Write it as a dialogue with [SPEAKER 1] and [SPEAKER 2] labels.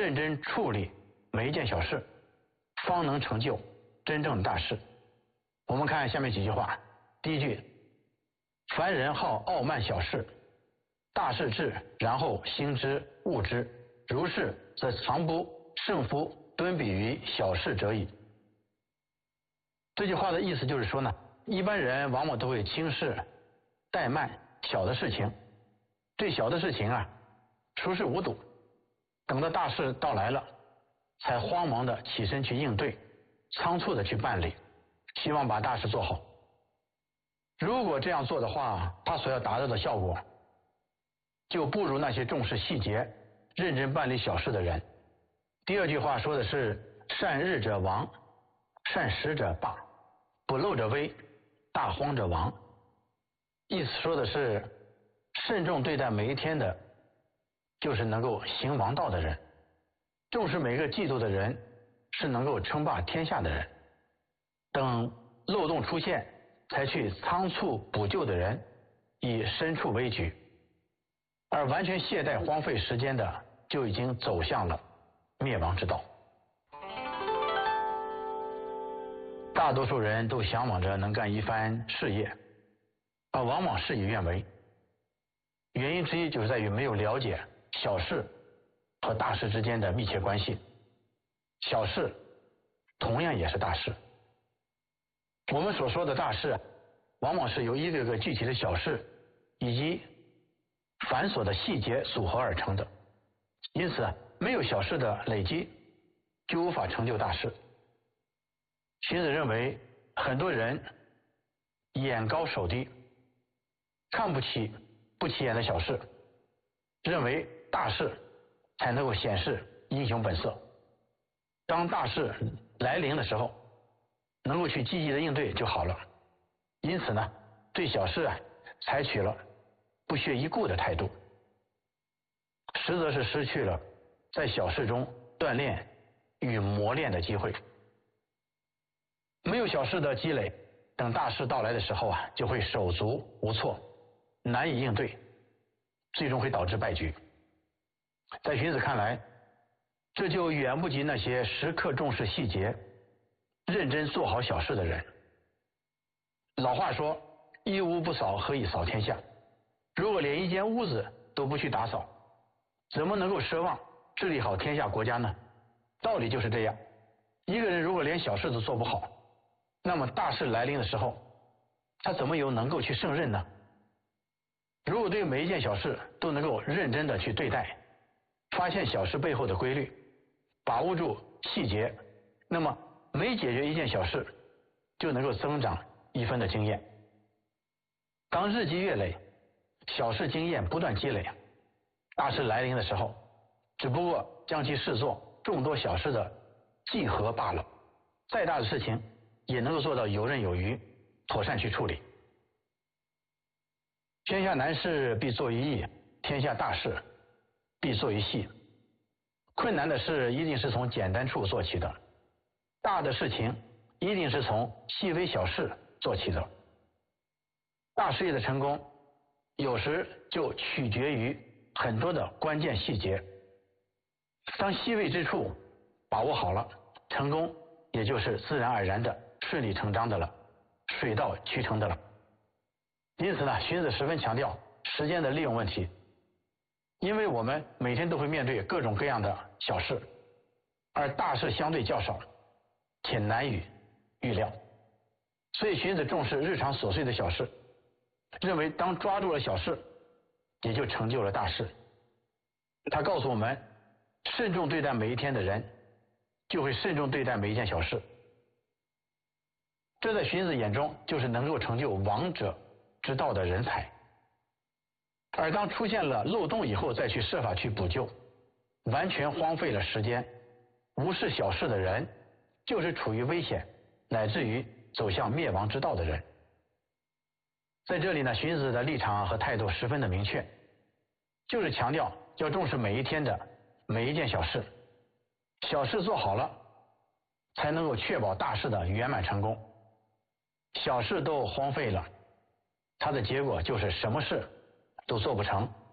[SPEAKER 1] 认真处理每一件小事，方能成就真正的大事。我们看下面几句话。第一句，凡人好傲慢小事，大事至，然后兴之恶之，如是则常不胜夫敦比于小事者矣。这句话的意思就是说呢，一般人往往都会轻视怠慢小的事情，对小的事情熟视无睹，等到大事到来了，才慌忙的起身去应对，仓促的去办理，希望把大事做好。如果这样做的话，他所要达到的效果就不如那些重视细节、认真办理小事的人。第二句话说的是善日者亡，善时者霸，不漏者危，大荒者亡。意思说的是慎重对待每一天的，就是能够行王道的人；重视每个季度的人，是能够称霸天下的人；等漏洞出现才去仓促补救的人，已身处危局；而完全懈怠荒废时间的，就已经走向了灭亡之道。大多数人都向往着能干一番事业，而往往事与愿违。原因之一就是在于没有了解小事和大事之间的密切关系，小事同样也是大事。我们所说的大事，往往是由一个个具体的小事以及繁琐的细节组合而成的，因此没有小事的累积，就无法成就大事。荀子认为，很多人眼高手低，看不起不起眼的小事，认为大事才能够显示英雄本色。当大事来临的时候，能够去积极的应对就好了。因此呢，对小事采取了不屑一顾的态度，实则是失去了在小事中锻炼与磨练的机会。没有小事的积累，等大事到来的时候就会手足无措，难以应对，最终会导致败局。在荀子看来，这就远不及那些时刻重视细节、认真做好小事的人。老话说，一屋不扫，何以扫天下？如果连一间屋子都不去打扫，怎么能够奢望治理好天下国家呢？道理就是这样，一个人如果连小事都做不好，那么大事来临的时候，他怎么有能够去胜任呢？如果对每一件小事都能够认真的去对待，发现小事背后的规律，把握住细节，那么每解决一件小事，就能够增长一分的经验。当日积月累，小事经验不断积累，大事来临的时候，只不过将其视作众多小事的集合罢了。再大的事情也能够做到游刃有余，妥善去处理。天下难事必作于易，天下大事必作于细。困难的事一定是从简单处做起的，大的事情一定是从细微小事做起的。大事业的成功，有时就取决于很多的关键细节。当细微之处把握好了，成功也就是自然而然的、顺理成章的了，水到渠成的了。因此呢，荀子十分强调时间的利用问题，因为我们每天都会面对各种各样的小事，而大事相对较少，且难以预料。所以荀子重视日常琐碎的小事，认为当抓住了小事，也就成就了大事。他告诉我们，慎重对待每一天的人，就会慎重对待每一件小事。这在荀子眼中就是能够成就王者之道的人才。而当出现了漏洞以后，再去设法去补救，完全荒废了时间，无视小事的人，就是处于危险乃至于走向灭亡之道的人。在这里呢，荀子的立场和态度十分的明确，就是强调要重视每一天的每一件小事，小事做好了，才能够确保大事的圆满成功。小事都荒废了，它的结果就是什么事都做不成，